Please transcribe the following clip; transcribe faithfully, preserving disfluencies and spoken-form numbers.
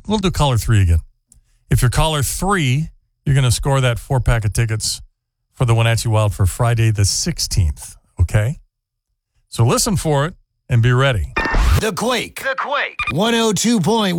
we'll do caller three again. If you're caller three, you're going to score that four-pack of tickets for the Wenatchee Wild for Friday the sixteenth, okay? So listen for it and be ready. The Quake. The Quake. one oh two point one